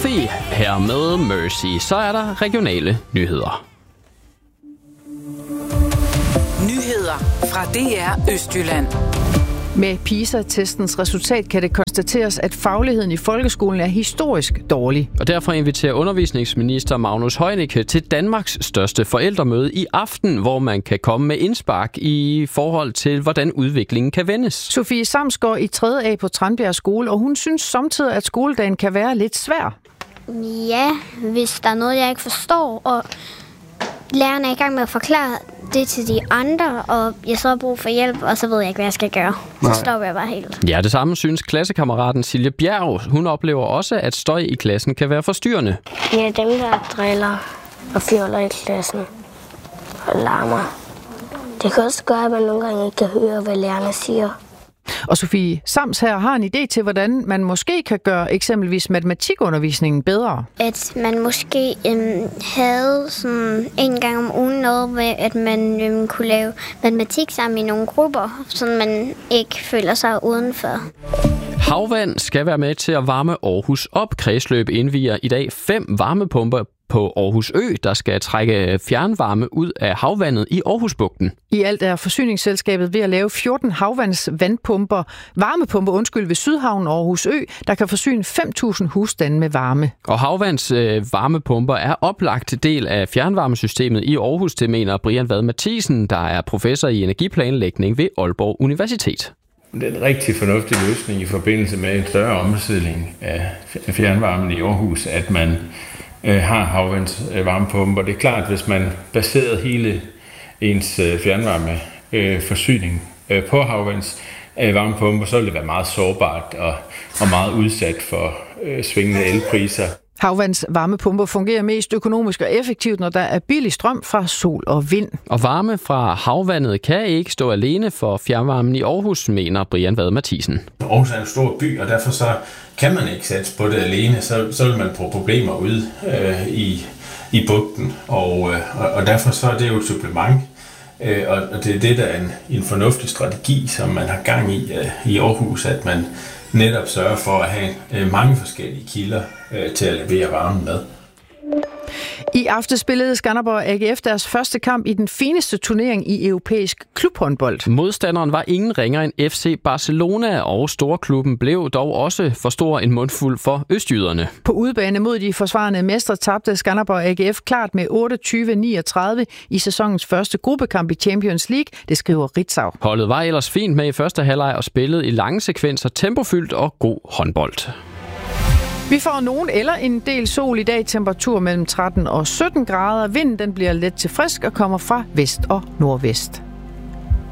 Sofie her med Mercy. Så er der regionale nyheder. Nyheder fra DR Østjylland. Med PISA-testens resultat kan det konstateres, at fagligheden i folkeskolen er historisk dårlig. Og derfor inviterer undervisningsminister Magnus Heunicke til Danmarks største forældremøde i aften, hvor man kan komme med indspark i forhold til, hvordan udviklingen kan vendes. Sofie Sams går i 3. A på Tranbjerg skole, og hun synes samtidig, at skoledagen kan være lidt svær. Ja, hvis der er noget, jeg ikke forstår, og læreren er i gang med at forklare det til de andre, og jeg så har brug for hjælp, og så ved jeg ikke, hvad jeg skal gøre. Så stopper jeg bare helt. Ja, det samme synes klassekammeraten Silje Bjerg. Hun oplever også, at støj i klassen kan være forstyrrende. Ja, dem der driller og fjoller i klassen og larmer. Det kan også gøre, at man nogle gange ikke kan høre, hvad lærerne siger. Og Sofie Sams her har en idé til, hvordan man måske kan gøre eksempelvis matematikundervisningen bedre. At man måske havde sådan en gang om ugen noget med, at man kunne lave matematik sammen i nogle grupper, så man ikke føler sig udenfor. Havvand skal være med til at varme Aarhus op. Kredsløb indvier i dag 5 varmepumper på Aarhus Ø, der skal trække fjernvarme ud af havvandet i Aarhusbugten. I alt er forsyningsselskabet ved at lave 14 varmepumper ved Sydhavnen Aarhus Ø, der kan forsyne 5.000 husstande med varme. Og havvands varmepumper er oplagt del af fjernvarmesystemet i Aarhus, det mener Brian Vad Mathisen, der er professor i energiplanlægning ved Aalborg Universitet. Det er en rigtig fornuftig løsning i forbindelse med en større omsætning af fjernvarmen i Aarhus, at man har havvandsvarmepumper. Det er klart, hvis man baserede hele ens fjernvarmeforsyning på havvandsvarmepumper, så ville det være meget sårbart og meget udsat for svingende elpriser. Havvandsvarmepumper fungerer mest økonomisk og effektivt, når der er billig strøm fra sol og vind. Og varme fra havvandet kan ikke stå alene for fjernvarmen i Aarhus, mener Brian Vad Mathisen. Aarhus er en stor by, og derfor så kan man ikke satse på det alene. Så vil man få problemer ude i bugten, og derfor så er det jo et supplement. Og det er det, der er en fornuftig strategi, som man har gang i Aarhus, at man netop sørger for at have mange forskellige kilder til at levere varmen med. I aften spillede Skanderborg AGF deres første kamp i den fineste turnering i europæisk klubhåndbold. Modstanderen var ingen ringere end FC Barcelona, og storklubben blev dog også for stor en mundfuld for østjyderne. På udebane mod de forsvarende mestre tabte Skanderborg AGF klart med 28-39 i sæsonens første gruppekamp i Champions League, det skriver Ritzau. Holdet var ellers fint med i første halvleg og spillede i lange sekvenser tempofyldt og god håndbold. Vi får nogen eller en del sol i dag, temperatur mellem 13 og 17 grader. Vinden den bliver let til frisk og kommer fra vest og nordvest.